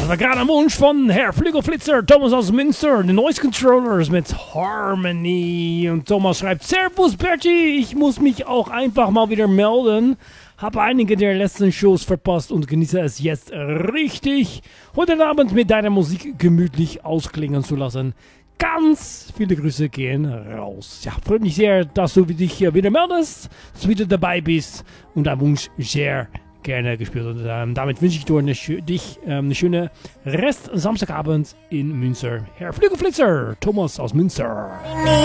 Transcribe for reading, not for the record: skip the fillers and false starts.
Das war gerade ein Wunsch von Herr Flügelflitzer, Thomas aus Münster, die Noise Controllers mit Harmony. Und Thomas schreibt, Servus Bertie, ich muss mich auch einfach mal wieder melden. Habe einige der letzten Shows verpasst und genieße es jetzt richtig, heute Abend mit deiner Musik gemütlich ausklingen zu lassen. Ganz viele Grüße gehen raus. Ja, freut mich sehr, dass du dich hier wieder meldest, dass du wieder dabei bist und dein Wunsch sehr gerne gespielt. Und damit wünsche ich dir eine schöne Rest Samstagabend in Münster. Herr Flügelflitzer, Thomas aus Münster.